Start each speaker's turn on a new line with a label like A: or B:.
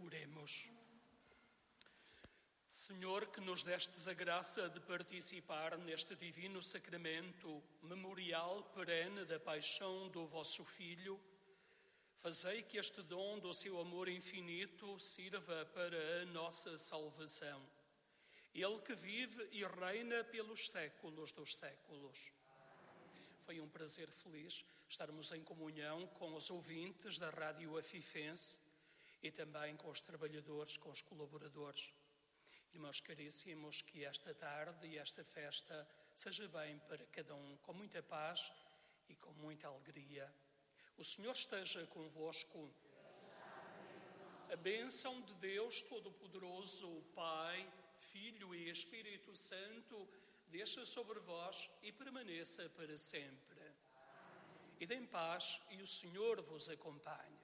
A: Oremos. Senhor, que nos destes a graça de participar neste divino sacramento, memorial perene da paixão do vosso Filho, fazei que este dom do seu amor infinito sirva para a nossa salvação. Ele que vive e reina pelos séculos dos séculos. Foi um prazer feliz estarmos em comunhão com os ouvintes da Rádio Afifense e também com os trabalhadores, com os colaboradores. Irmãos caríssimos, que esta tarde e esta festa seja bem para cada um, com muita paz e com muita alegria. O Senhor esteja convosco. A bênção de Deus Todo-Poderoso, o Pai, Filho e Espírito Santo, desça sobre vós e permaneça para sempre. Idem paz e o Senhor vos acompanhe.